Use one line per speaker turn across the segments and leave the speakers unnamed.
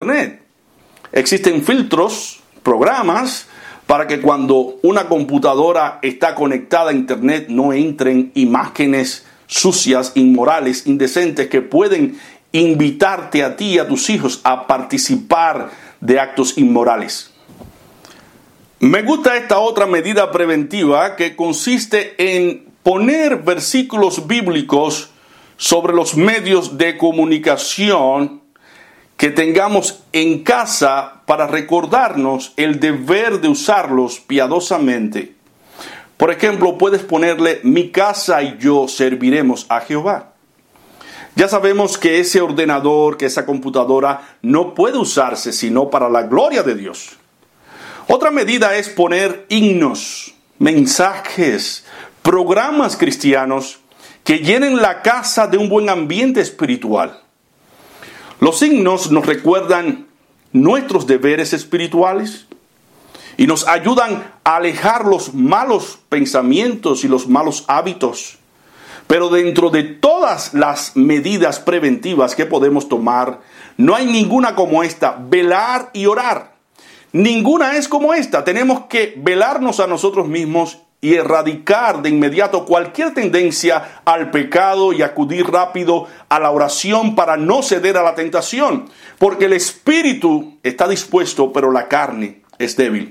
Internet. Existen filtros, programas, para que cuando una computadora está conectada a Internet no entren imágenes sucias, inmorales, indecentes, que pueden invitarte a ti y a tus hijos a participar de actos inmorales. Me gusta esta otra medida preventiva que consiste en poner versículos bíblicos sobre los medios de comunicación que tengamos en casa para recordarnos el deber de usarlos piadosamente. Por ejemplo, puedes ponerle: mi casa y yo serviremos a Jehová. Ya sabemos que ese ordenador, que esa computadora no puede usarse sino para la gloria de Dios. Otra medida es poner himnos, mensajes, programas cristianos que llenen la casa de un buen ambiente espiritual. Los himnos nos recuerdan nuestros deberes espirituales y nos ayudan a alejar los malos pensamientos y los malos hábitos. Pero dentro de todas las medidas preventivas que podemos tomar, no hay ninguna como esta: velar y orar. Ninguna es como esta. Tenemos que velarnos a nosotros mismos y erradicar de inmediato cualquier tendencia al pecado y acudir rápido a la oración para no ceder a la tentación, porque el espíritu está dispuesto, pero la carne es débil.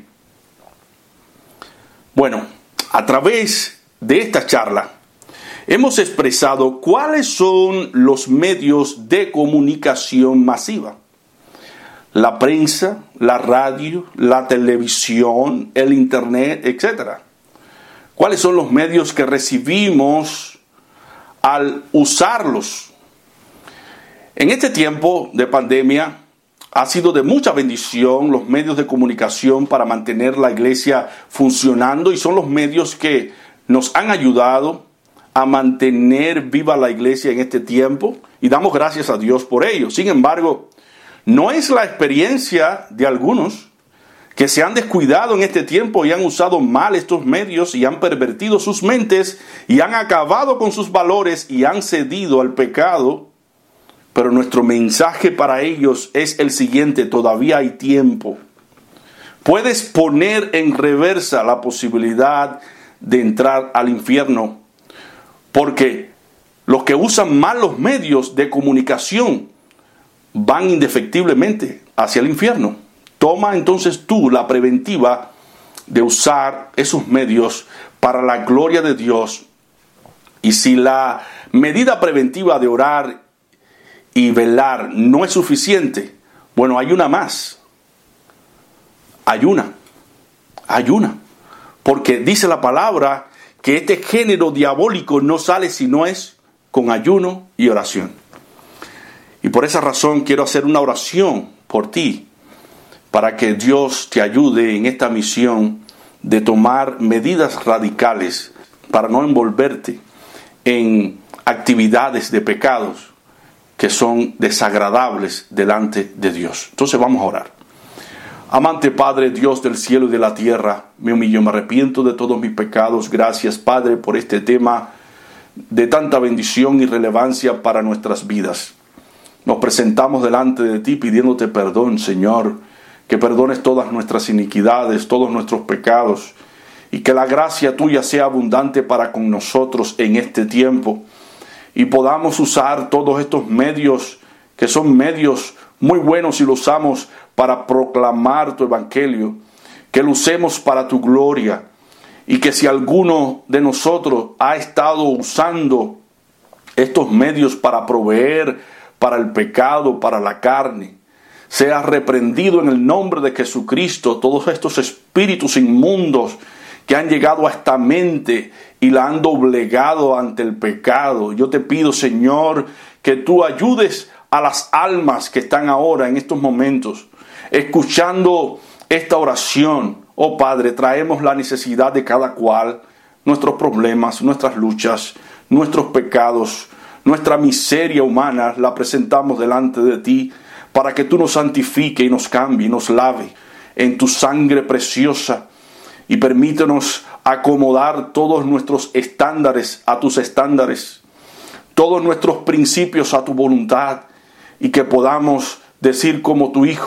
Bueno, a través de esta charla hemos expresado cuáles son los medios de comunicación masiva: la prensa, la radio, la televisión, el internet, etc. ¿Cuáles son los medios que recibimos al usarlos? En este tiempo de pandemia ha sido de mucha bendición los medios de comunicación para mantener la iglesia funcionando, y son los medios que nos han ayudado a mantener viva la iglesia en este tiempo, y damos gracias a Dios por ello. Sin embargo, no es la experiencia de algunos que se han descuidado en este tiempo y han usado mal estos medios y han pervertido sus mentes y han acabado con sus valores y han cedido al pecado. Pero nuestro mensaje para ellos es el siguiente: todavía hay tiempo. Puedes poner en reversa la posibilidad de entrar al infierno, porque los que usan mal los medios de comunicación van indefectiblemente hacia el infierno. Toma entonces tú la preventiva de usar esos medios para la gloria de Dios. Y si la medida preventiva de orar y velar no es suficiente, bueno, hay una más. Ayuna. Porque dice la palabra que este género diabólico no sale si no es con ayuno y oración. Y por esa razón quiero hacer una oración por ti, para que Dios te ayude en esta misión de tomar medidas radicales para no envolverte en actividades de pecados que son desagradables delante de Dios. Entonces vamos a orar. Amante Padre, Dios del cielo y de la tierra, me humillo, me arrepiento de todos mis pecados. Gracias, Padre, por este tema de tanta bendición y relevancia para nuestras vidas. Nos presentamos delante de ti pidiéndote perdón, Señor, que perdones todas nuestras iniquidades, todos nuestros pecados, y que la gracia tuya sea abundante para con nosotros en este tiempo, y podamos usar todos estos medios, que son medios muy buenos si los usamos para proclamar tu evangelio, que lo usemos para tu gloria, y que si alguno de nosotros ha estado usando estos medios para proveer para el pecado, para la carne, sea reprendido en el nombre de Jesucristo todos estos espíritus inmundos que han llegado a esta mente y la han doblegado ante el pecado. Yo te pido, Señor, que tú ayudes a las almas que están ahora en estos momentos escuchando esta oración. Oh Padre, traemos la necesidad de cada cual, nuestros problemas, nuestras luchas, nuestros pecados, nuestra miseria humana, la presentamos delante de ti, para que tú nos santifique y nos cambie y nos lave en tu sangre preciosa, y permítenos acomodar todos nuestros estándares a tus estándares, todos nuestros principios a tu voluntad, y que podamos decir como tu Hijo